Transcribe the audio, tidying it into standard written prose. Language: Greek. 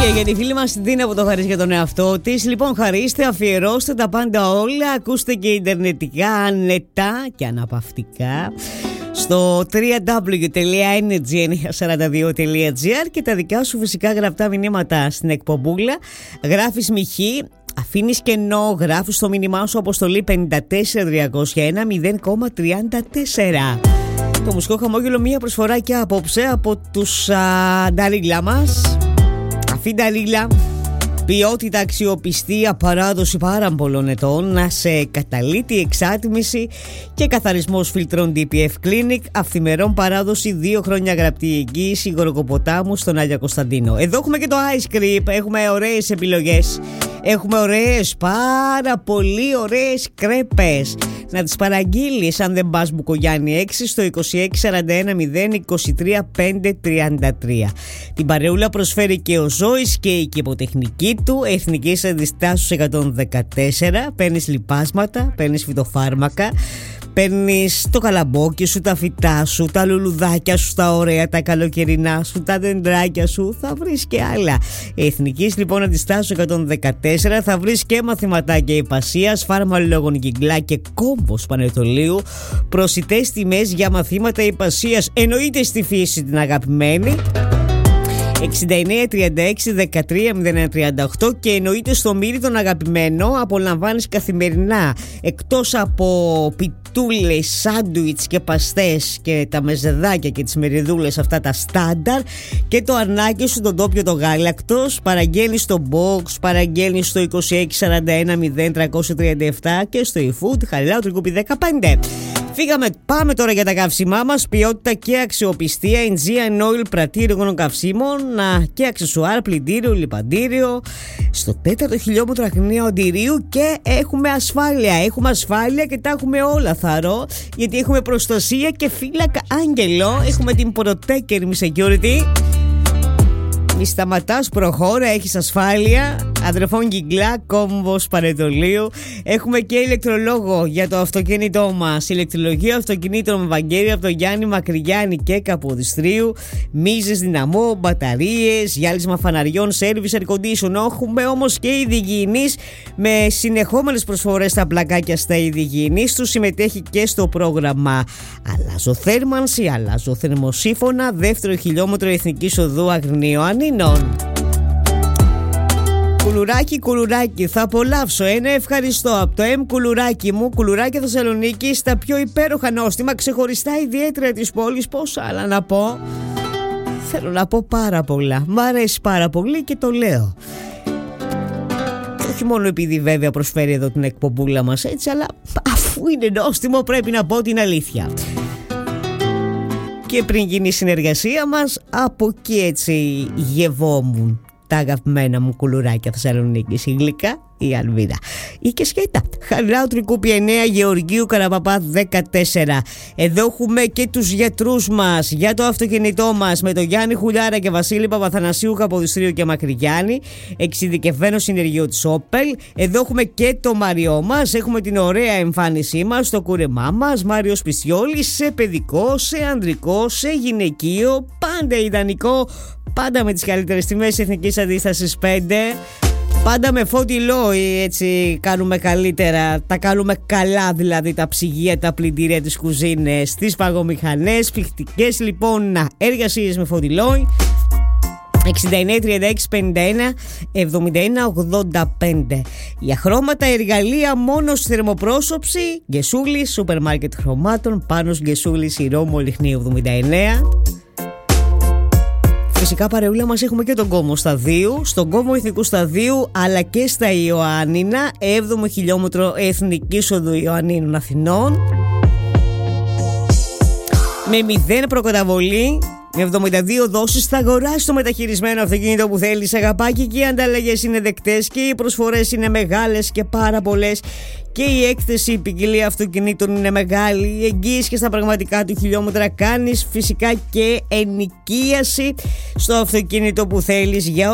Και για τη φίλη μας την Τίνα που το χαρίζει για τον εαυτό της. Λοιπόν, χαρίστε, αφιερώστε τα πάντα όλα. Ακούστε και ιντερνετικά, ανετά και αναπαυτικά στο www.energy942.gr και τα δικά σου φυσικά γραπτά μηνύματα στην εκπομπούλα. Γράφεις μιχή, αφήνεις κενό, γράφεις το μήνυμά σου αποστολή 54301 0,34. Το μουσικό χαμόγελο, μία προσφορά και απόψε από τους Νταρίλα μας. Αφή Νταρίλα, ποιότητα, αξιοπιστία, παράδοση πάρα πολλών ετών σε καταλήτη, εξάτμιση και καθαρισμός φίλτρων DPF Clinic. Αυθημερών παράδοση, 2 χρόνια γραπτή εγγύηση, Γοργοποτάμου στον Άγιο Κωνσταντίνο. Εδώ έχουμε και το Ice Cream, έχουμε ωραίες επιλογές. Έχουμε ωραίες, πάρα πολύ ωραίες κρέπες. Να τις παραγγείλεις αν δεν πας Μπουκογιάννη 6 στο 2641 023 533. Την παρεούλα προσφέρει και ο Ζώης και η κυποτεχνική του, Εθνικής Αντιστάσεως 114. Παίρνεις λιπάσματα, παίρνεις φυτοφάρμακα, παίρνεις το καλαμπόκι σου, τα φυτά σου, τα λουλουδάκια σου, τα ωραία, τα καλοκαιρινά σου, τα δεντράκια σου, θα βρεις και άλλα. Εθνικής λοιπόν Αντιστάσεως 114, θα βρεις και μαθηματάκια υπασίας, φάρμαλο λόγων Κιγκλά και κόμπος Πανετολίου. Προσιτές τιμές για μαθήματα υπασίας, εννοείται στη φύση την αγαπημένη. 69 36 13 01 38 και εννοείται στο Μύρι τον αγαπημένο απολαμβάνεις καθημερινά, εκτός από πιτούλες, σάντουιτς και παστές και τα μεζεδάκια και τις μεριδούλες αυτά τα στάνταρ, και το αρνάκι σου τον τόπιο το γάλακτος. Παραγγέλνεις στο box, παραγγέλνεις στο 2641 0337 και στο eFood Χαριλάου Τρικούπη 15. Φύγαμε, πάμε τώρα για τα καύσιμά μας. Ποιότητα και αξιοπιστία, Aegean Oil, πρατήριο καυσίμων και αξεσουάρ, πλυντήριο, λιπαντήριο στο 4ο χιλιόμετρο Αγνίου Αντιρίου. Και έχουμε ασφάλεια, και τα έχουμε όλα, θαρώ, γιατί έχουμε προστασία και φύλακα άγγελο. Έχουμε την Protector Security. Μη σταματάς, προχώρα, έχεις ασφάλεια. Αδρεφών Κιγκλά, κόμβος Πανετολίου. Έχουμε και ηλεκτρολόγο για το αυτοκίνητό μας. Ηλεκτρολογία αυτοκινήτων με Βαγγέλη από τον Γιάννη Μακρυγιάννη και Καποδιστρίου. Μίζες δυναμό, μπαταρίες, γυάλισμα φαναριών, σέρβις, air condition. Έχουμε όμως και είδη υγιεινής με συνεχόμενες προσφορές στα πλακάκια στα είδη υγιεινής του. Συμμετέχει και στο πρόγραμμα Αλλάζω Θέρμανση, Αλλάζω Θερμοσύφωνα, 2ο χιλιόμετρο Εθνικής Οδού Αγρινίου Ανίνων. Κουλουράκι, θα απολαύσω ένα ευχαριστώ από το Κουλουράκι μου, Κουλουράκι Θεσσαλονίκη, στα πιο υπέροχα νόστιμα, ξεχωριστά ιδιαίτερα της πόλης. Πόσα άλλα να πω. Θέλω να πω πάρα πολλά. Μ' αρέσει πάρα πολύ και το λέω. Όχι μόνο επειδή βέβαια προσφέρει εδώ την εκπομπούλα μας έτσι, αλλά αφού είναι νόστιμο πρέπει να πω την αλήθεια. Και πριν γίνει η συνεργασία μας, από εκεί έτσι γευόμουν τα αγαπημένα μου κουλουράκια Θεσσαλονίκης, η Γλυκά, η Αλβίρα ή και σκέτα. Χαριλάου Τρικούπη 9, Γεωργίου Καραπαπά 14. Εδώ έχουμε και τους γιατρούς μας για το αυτοκίνητό μας με τον Γιάννη Χουλιάρα και Βασίλη Παπαθανασίου Καποδιστρίου και Μακρυγιάννη, εξειδικευμένο συνεργείο της Όπελ. Εδώ έχουμε και το Μαριό μας, έχουμε την ωραία εμφάνισή μας, το κούρεμά μας, Μάριος Πιστιόλης, σε παιδικό, σε ανδρικό, σε γυναικείο, πάντα ιδανικό, πάντα με τις καλύτερες τιμές Εθνικής Αντίστασης 5. Πάντα με Φώτη Λόι, έτσι κάνουμε καλύτερα, τα κάνουμε καλά δηλαδή τα ψυγεία, τα πλυντήρια, τις κουζίνες, τις παγομηχανές, φιχτικές λοιπόν εργασίες με Φώτη Λόι. 69 36 51 71 85. Για χρώματα, εργαλεία μόνο στη θερμοπρόσωψη, Γκεσούλη, σούπερ μάρκετ χρωμάτων, Πάνος Γκεσούλης, η Ρώμο Λιχνίου 79. Φυσικά παρεούλα μας έχουμε και τον κόμβο Σταδίου, στον κόμβο Εθνικού Σταδίου αλλά και στα Ιωάννινα, 7ο χιλιόμετρο Εθνικής Οδού Ιωαννίνων Αθηνών, με 0 προκαταβολή, με 72 δόσεις θα αγοράσεις το μεταχειρισμένο αυτοκίνητο που θέλεις, αγαπάκι, και οι ανταλλαγές είναι δεκτές και οι προσφορές είναι μεγάλες και πάρα πολλές και η έκθεση, η ποικιλία αυτοκινήτων είναι μεγάλη, η εγγύηση και στα πραγματικά του χιλιόμετρα, κάνεις φυσικά και ενοικίαση στο αυτοκίνητο που θέλεις. Για